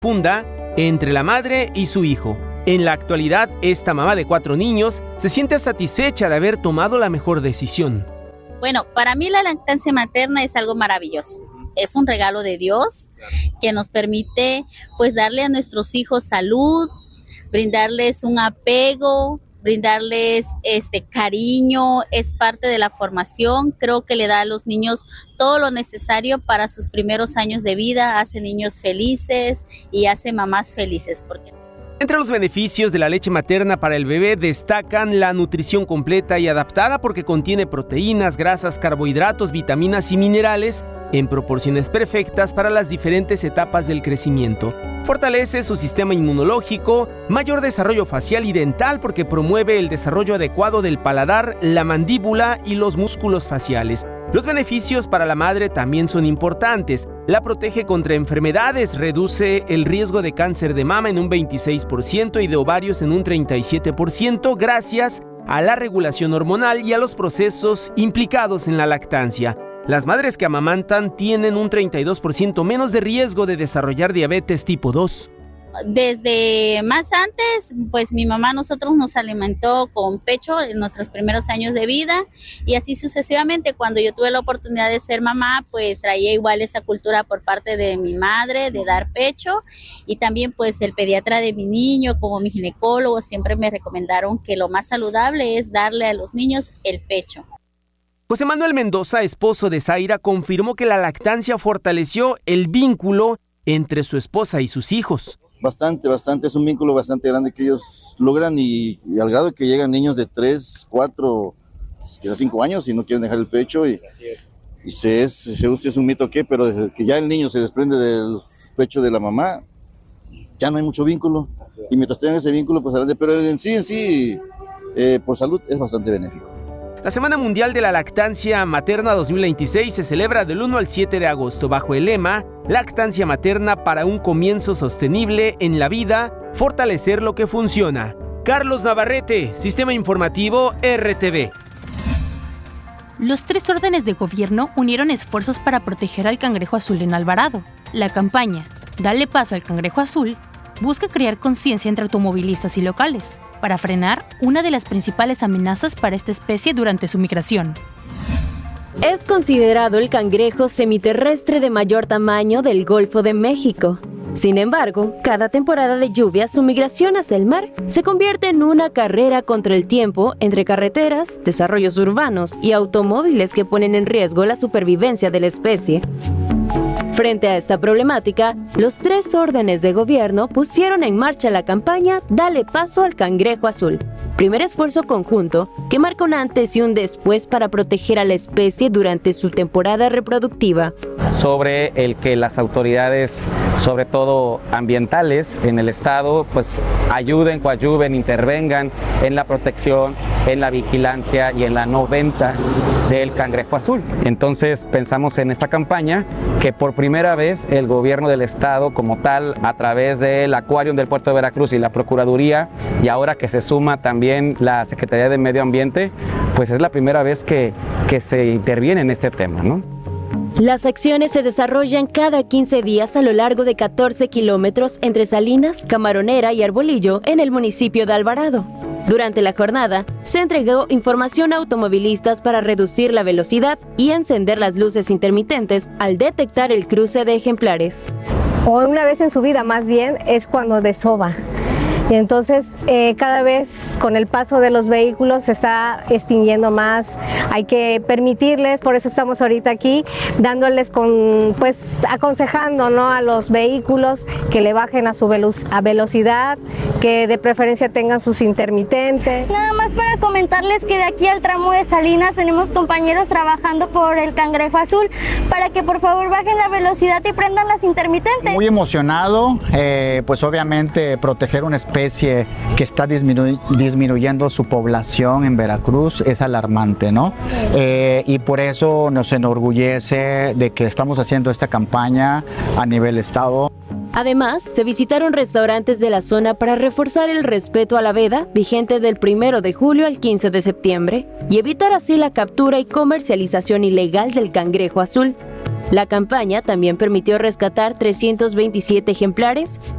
funda entre la madre y su hijo. En la actualidad, esta mamá de 4 niños se siente satisfecha de haber tomado la mejor decisión. Bueno, para mí la lactancia materna es algo maravilloso. Es un regalo de Dios que nos permite pues darle a nuestros hijos salud, brindarles un apego, brindarles cariño, es parte de la formación. Creo que le da a los niños todo lo necesario para sus primeros años de vida, hace niños felices y hace mamás felices. Entre los beneficios de la leche materna para el bebé destacan la nutrición completa y adaptada porque contiene proteínas, grasas, carbohidratos, vitaminas y minerales en proporciones perfectas para las diferentes etapas del crecimiento. Fortalece su sistema inmunológico, mayor desarrollo facial y dental porque promueve el desarrollo adecuado del paladar, la mandíbula y los músculos faciales. Los beneficios para la madre también son importantes. La protege contra enfermedades, reduce el riesgo de cáncer de mama en un 26% y de ovarios en un 37% gracias a la regulación hormonal y a los procesos implicados en la lactancia. Las madres que amamantan tienen un 32% menos de riesgo de desarrollar diabetes tipo 2. Desde más antes, pues mi mamá nosotros nos alimentó con pecho en nuestros primeros años de vida y así sucesivamente. Cuando yo tuve la oportunidad de ser mamá, pues traía igual esa cultura por parte de mi madre de dar pecho y también pues el pediatra de mi niño como mi ginecólogo siempre me recomendaron que lo más saludable es darle a los niños el pecho. José Manuel Mendoza, esposo de Zaira, confirmó que la lactancia fortaleció el vínculo entre su esposa y sus hijos. Bastante, es un vínculo bastante grande que ellos logran y al grado de que llegan niños de 3, 4, quizás 5 años y no quieren dejar el pecho y se usa, es un mito pero desde que ya el niño se desprende del pecho de la mamá, ya no hay mucho vínculo y mientras tengan ese vínculo, pues adelante, pero en sí, por salud es bastante benéfico. La Semana Mundial de la Lactancia Materna 2026 se celebra del 1 al 7 de agosto bajo el lema Lactancia Materna para un comienzo sostenible en la vida, fortalecer lo que funciona. Carlos Navarrete, Sistema Informativo RTV. Los 3 órdenes de gobierno unieron esfuerzos para proteger al cangrejo azul en Alvarado. La campaña Dale Paso al Cangrejo Azul busca crear conciencia entre automovilistas y locales para frenar una de las principales amenazas para esta especie durante su migración. Es considerado el cangrejo semiterrestre de mayor tamaño del Golfo de México. Sin embargo, cada temporada de lluvia su migración hacia el mar se convierte en una carrera contra el tiempo entre carreteras, desarrollos urbanos y automóviles que ponen en riesgo la supervivencia de la especie. Frente a esta problemática, los 3 órdenes de gobierno pusieron en marcha la campaña Dale Paso al Cangrejo Azul, primer esfuerzo conjunto que marca un antes y un después para proteger a la especie durante su temporada reproductiva. Sobre el que las autoridades, sobre todo ambientales en el estado, pues ayuden, coadyuven, intervengan en la protección, en la vigilancia y en la no venta del cangrejo azul. Entonces pensamos en esta campaña que por primera vez el gobierno del estado como tal, a través del Acuarium del Puerto de Veracruz y la Procuraduría, y ahora que se suma también la Secretaría de Medio Ambiente, pues es la primera vez que se interviene en este tema, ¿no? Las acciones se desarrollan cada 15 días a lo largo de 14 kilómetros entre Salinas, Camaronera y Arbolillo en el municipio de Alvarado. Durante la jornada, se entregó información a automovilistas para reducir la velocidad y encender las luces intermitentes al detectar el cruce de ejemplares. O una vez en su vida más bien es cuando desova. Y entonces cada vez con el paso de los vehículos se está extinguiendo más, hay que permitirles, por eso estamos ahorita aquí, dándoles aconsejando, ¿no?, a los vehículos que le bajen a su velocidad, que de preferencia tengan sus intermitentes. Nada más para comentarles que de aquí al tramo de Salinas tenemos compañeros trabajando por el cangrejo azul, para que por favor bajen la velocidad y prendan las intermitentes. Muy emocionado, pues obviamente proteger una especie que está disminuyendo su población en Veracruz es alarmante, ¿no? Y por eso nos enorgullece de que estamos haciendo esta campaña a nivel estado. Además, se visitaron restaurantes de la zona para reforzar el respeto a la veda, vigente del 1 de julio al 15 de septiembre, y evitar así la captura y comercialización ilegal del cangrejo azul. La campaña también permitió rescatar 327 ejemplares